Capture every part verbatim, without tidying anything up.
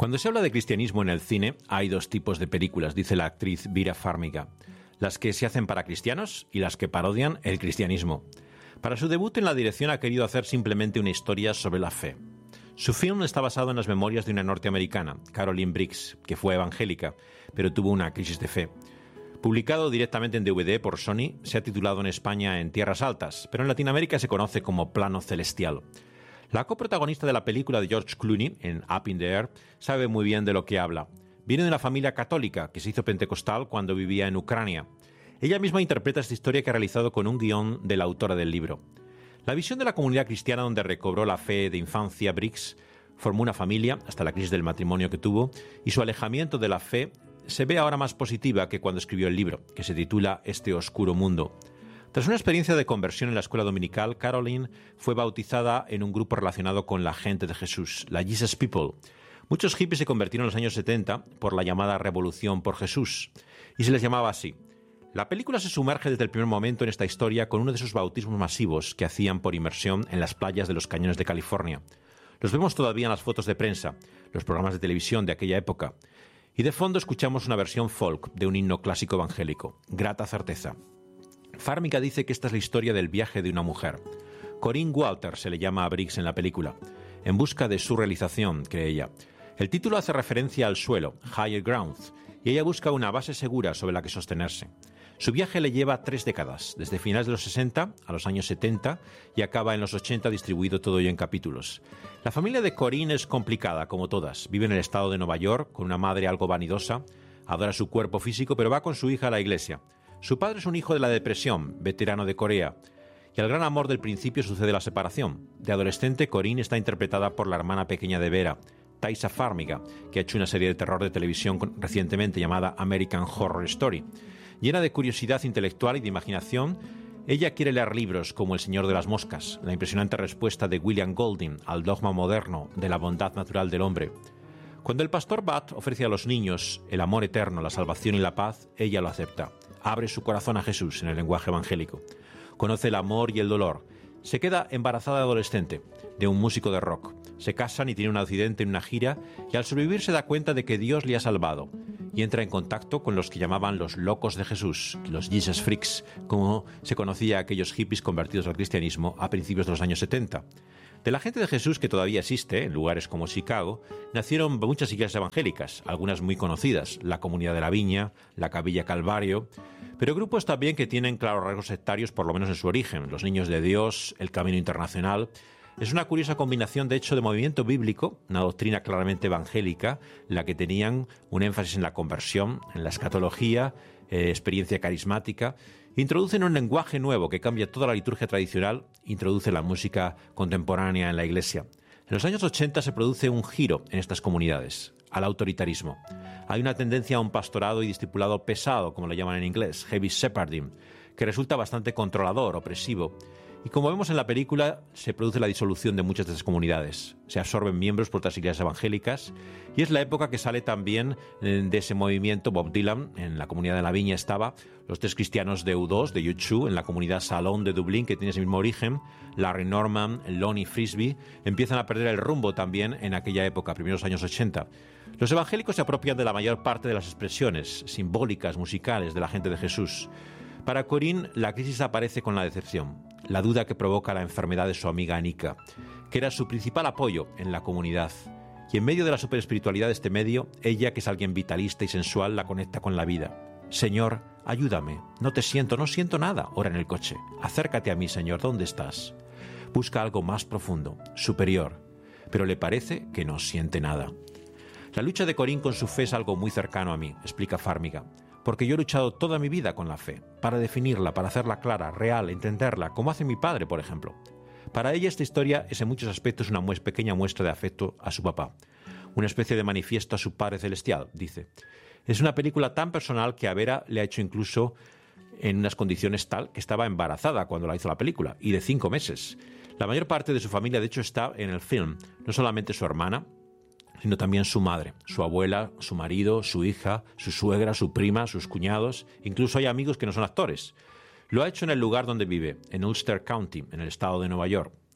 Cuando se habla de cristianismo en el cine, hay dos tipos de películas, dice la actriz Vera Farmiga. Las que se hacen para cristianos y las que parodian el cristianismo. Para su debut en la dirección ha querido hacer simplemente una historia sobre la fe. Su film está basado en las memorias de una norteamericana, Caroline Briggs, que fue evangélica, pero tuvo una crisis de fe. Publicado directamente en D V D por Sony, se ha titulado en España En Tierras Altas, pero en Latinoamérica se conoce como Plano Celestial. La coprotagonista de la película de George Clooney, en Up in the Air, sabe muy bien de lo que habla. Viene de una familia católica que se hizo pentecostal cuando vivía en Ucrania. Ella misma interpreta esta historia que ha realizado con un guión de la autora del libro. La visión de la comunidad cristiana donde recobró la fe de infancia Briggs, formó una familia hasta la crisis del matrimonio que tuvo, y su alejamiento de la fe se ve ahora más positiva que cuando escribió el libro, que se titula Este oscuro mundo. Tras una experiencia de conversión en la escuela dominical, Caroline fue bautizada en un grupo relacionado con la gente de Jesús, la Jesus People. Muchos hippies se convirtieron en los años setenta por la llamada Revolución por Jesús, y se les llamaba así. La película se sumerge desde el primer momento en esta historia con uno de esos bautismos masivos que hacían por inmersión en las playas de los cañones de California. Los vemos todavía en las fotos de prensa, los programas de televisión de aquella época, y de fondo escuchamos una versión folk de un himno clásico evangélico, Grata Certeza. Farmiga dice que esta es la historia del viaje de una mujer. Corinne Walter se le llama a Briggs en la película, en busca de su realización, cree ella. El título hace referencia al suelo, Higher Ground, y ella busca una base segura sobre la que sostenerse. Su viaje le lleva tres décadas, desde finales de los sesenta a los años setenta, y acaba en los ochenta distribuido todo ello en capítulos. La familia de Corinne es complicada, como todas. Vive en el estado de Nueva York, con una madre algo vanidosa, adora su cuerpo físico, pero va con su hija a la iglesia. Su padre es un hijo de la depresión, veterano de Corea, y al gran amor del principio sucede la separación. De adolescente, Corinne está interpretada por la hermana pequeña de Vera, Taissa Farmiga, que ha hecho una serie de terror de televisión recientemente llamada American Horror Story. Llena de curiosidad intelectual y de imaginación, ella quiere leer libros como El Señor de las Moscas, la impresionante respuesta de William Golding al dogma moderno de la bondad natural del hombre. Cuando el pastor Bat ofrece a los niños el amor eterno, la salvación y la paz, ella lo acepta. Abre su corazón a Jesús en el lenguaje evangélico. Conoce el amor y el dolor. Se queda embarazada de adolescente, de un músico de rock. Se casan y tiene un accidente en una gira y al sobrevivir se da cuenta de que Dios le ha salvado y entra en contacto con los que llamaban los locos de Jesús, los Jesus Freaks, como se conocía a aquellos hippies convertidos al cristianismo a principios de los años setenta. De la gente de Jesús, que todavía existe en lugares como Chicago, nacieron muchas iglesias evangélicas, algunas muy conocidas, la Comunidad de la Viña, la Capilla Calvario, pero grupos también que tienen claros rasgos sectarios, por lo menos en su origen, los Niños de Dios, el Camino Internacional. Es una curiosa combinación, de hecho, de movimiento bíblico, una doctrina claramente evangélica, la que tenían un énfasis en la conversión, en la escatología, eh, experiencia carismática. Introducen un lenguaje nuevo que cambia toda la liturgia tradicional, introduce la música contemporánea en la iglesia. En los años ochenta se produce un giro en estas comunidades, al autoritarismo. Hay una tendencia a un pastorado y discipulado pesado, como lo llaman en inglés, heavy shepherding, que resulta bastante controlador, opresivo. Y como vemos en la película, se produce la disolución de muchas de esas comunidades. Se absorben miembros por otras iglesias evangélicas y es la época que sale también de ese movimiento. Bob Dylan, en la Comunidad de la Viña estaba, los tres cristianos de U dos, de U dos, en la comunidad Salón de Dublín, que tiene ese mismo origen, Larry Norman, Lonnie Frisbee, empiezan a perder el rumbo también en aquella época, primeros años ochenta. Los evangélicos se apropian de la mayor parte de las expresiones simbólicas, musicales de la gente de Jesús. Para Corinne, la crisis aparece con la decepción, la duda que provoca la enfermedad de su amiga Anika, que era su principal apoyo en la comunidad. Y en medio de la superespiritualidad de este medio, ella, que es alguien vitalista y sensual, la conecta con la vida. Señor, ayúdame, no te siento, no siento nada, ora en el coche. Acércate a mí, Señor, ¿dónde estás? Busca algo más profundo, superior, pero le parece que no siente nada. La lucha de Corinne con su fe es algo muy cercano a mí, explica Farmiga, porque yo he luchado toda mi vida con la fe, para definirla, para hacerla clara, real, entenderla, como hace mi padre, por ejemplo. Para ella esta historia es en muchos aspectos una mues- pequeña muestra de afecto a su papá, una especie de manifiesto a su Padre Celestial, dice. Es una película tan personal que a Vera le ha hecho incluso en unas condiciones tal que estaba embarazada cuando la hizo la película, y de cinco meses. La mayor parte de su familia, de hecho, está en el film, no solamente su hermana, sino también su madre, su abuela, su marido, su hija, su suegra, su prima, sus cuñados. Incluso hay amigos que no son actores. Lo ha hecho en el lugar donde vive, en Ulster County, en el estado de Nueva York.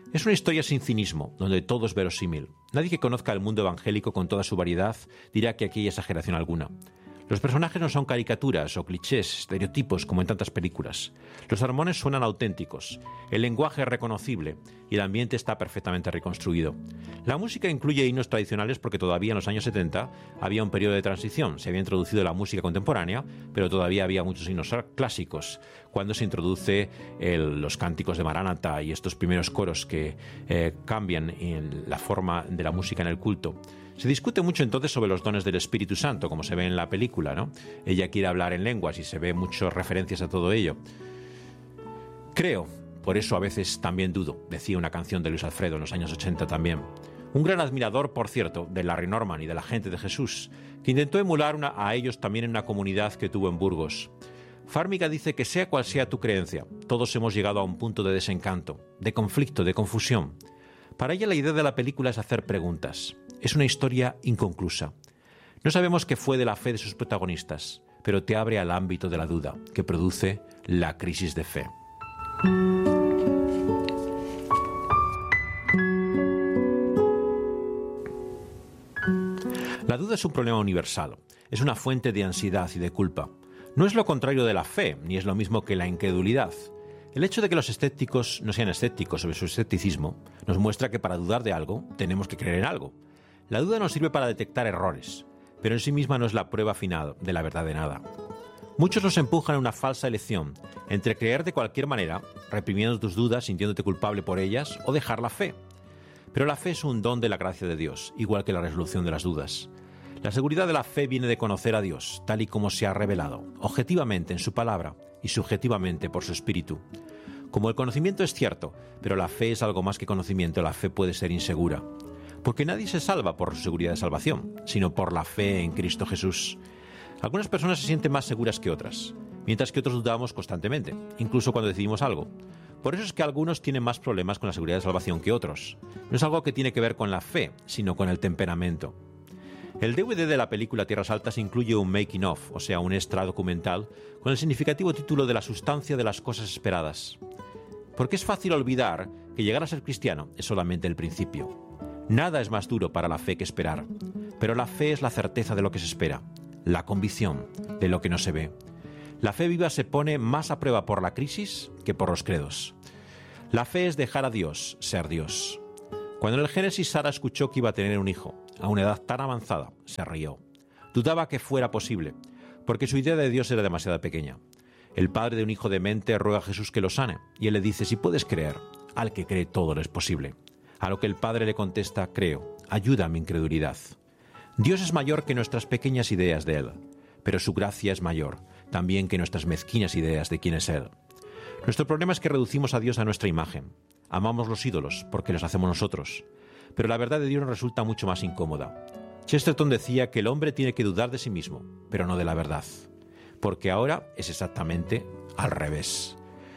Es una historia sin cinismo, donde todo es verosímil. Nadie que conozca el mundo evangélico con toda su variedad dirá que aquí hay exageración alguna. Los personajes no son caricaturas o clichés, estereotipos como en tantas películas. Los sermones suenan auténticos, el lenguaje es reconocible y el ambiente está perfectamente reconstruido. La música incluye himnos tradicionales porque todavía en los años setenta había un periodo de transición. Se había introducido la música contemporánea, pero todavía había muchos himnos clásicos. Cuando se introduce el, los cánticos de Maranatha y estos primeros coros que eh, cambian en la forma de la música en el culto. Se discute mucho entonces sobre los dones del Espíritu Santo, como se ve en la película, ¿no? Ella quiere hablar en lenguas y se ve muchas referencias a todo ello. Creo, por eso a veces también dudo, decía una canción de Luis Alfredo en los años ochenta también. Un gran admirador, por cierto, de Larry Norman y de la gente de Jesús, que intentó emular una, a ellos también en una comunidad que tuvo en Burgos. Fármiga dice que sea cual sea tu creencia, todos hemos llegado a un punto de desencanto, de conflicto, de confusión. Para ella la idea de la película es hacer preguntas. Es una historia inconclusa. No sabemos qué fue de la fe de sus protagonistas, pero te abre al ámbito de la duda, que produce la crisis de fe. La duda es un problema universal. Es una fuente de ansiedad y de culpa. No es lo contrario de la fe, ni es lo mismo que la incredulidad. El hecho de que los escépticos no sean escépticos sobre su escepticismo nos muestra que para dudar de algo tenemos que creer en algo. La duda nos sirve para detectar errores, pero en sí misma no es la prueba final de la verdad de nada. Muchos nos empujan a una falsa elección entre creer de cualquier manera, reprimiendo tus dudas, sintiéndote culpable por ellas, o dejar la fe. Pero la fe es un don de la gracia de Dios, igual que la resolución de las dudas. La seguridad de la fe viene de conocer a Dios, tal y como se ha revelado, objetivamente en su palabra y subjetivamente por su Espíritu. Como el conocimiento es cierto, pero la fe es algo más que conocimiento, la fe puede ser insegura. Porque nadie se salva por su seguridad de salvación, sino por la fe en Cristo Jesús. Algunas personas se sienten más seguras que otras, mientras que otros dudamos constantemente, incluso cuando decidimos algo. Por eso es que algunos tienen más problemas con la seguridad de salvación que otros. No es algo que tiene que ver con la fe, sino con el temperamento. El D V D de la película Tierras Altas incluye un making of, o sea, un extra documental, con el significativo título de La sustancia de las cosas esperadas. Porque es fácil olvidar que llegar a ser cristiano es solamente el principio. Nada es más duro para la fe que esperar, pero la fe es la certeza de lo que se espera, la convicción de lo que no se ve. La fe viva se pone más a prueba por la crisis que por los credos. La fe es dejar a Dios ser Dios. Cuando en el Génesis Sara escuchó que iba a tener un hijo, a una edad tan avanzada, se rió. Dudaba que fuera posible, porque su idea de Dios era demasiado pequeña. El padre de un hijo demente ruega a Jesús que lo sane, y él le dice, si puedes creer, al que cree todo lo es posible. A lo que el padre le contesta, creo, ayuda a mi incredulidad. Dios es mayor que nuestras pequeñas ideas de Él, pero su gracia es mayor, también que nuestras mezquinas ideas de quién es Él. Nuestro problema es que reducimos a Dios a nuestra imagen. Amamos los ídolos porque los hacemos nosotros, pero la verdad de Dios nos resulta mucho más incómoda. Chesterton decía que el hombre tiene que dudar de sí mismo, pero no de la verdad, porque ahora es exactamente al revés.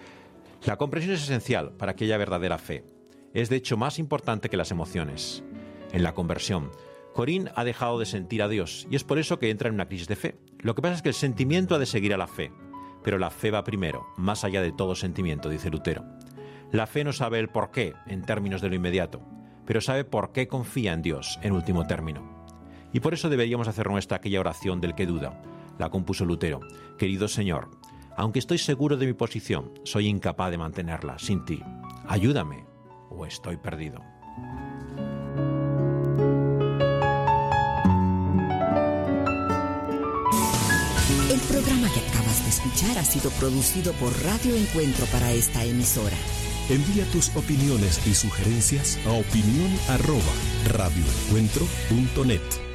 La comprensión es esencial para aquella verdadera fe. Es de hecho más importante que las emociones. En la conversión, Corín ha dejado de sentir a Dios y es por eso que entra en una crisis de fe. Lo que pasa es que el sentimiento ha de seguir a la fe, pero la fe va primero, más allá de todo sentimiento, dice Lutero. La fe no sabe el por qué en términos de lo inmediato, pero sabe por qué confía en Dios en último término. Y por eso deberíamos hacer nuestra aquella oración del que duda. La compuso Lutero. Querido Señor, aunque estoy seguro de mi posición, soy incapaz de mantenerla sin ti. Ayúdame o estoy perdido. El programa que acabas de escuchar ha sido producido por Radio Encuentro para esta emisora. Envía tus opiniones y sugerencias a opinión arroba radioencuentro punto net.